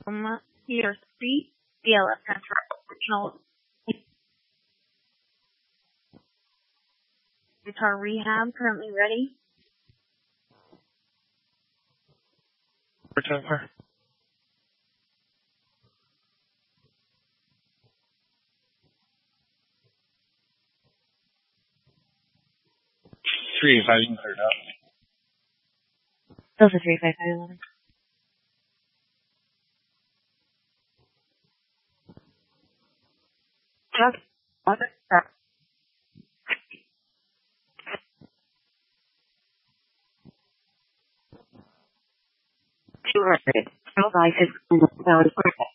Theater 3, BLS Center, Original Guitar Rehab, currently ready. Over. Three, if I didn't clear it up. Those are 35511. Devices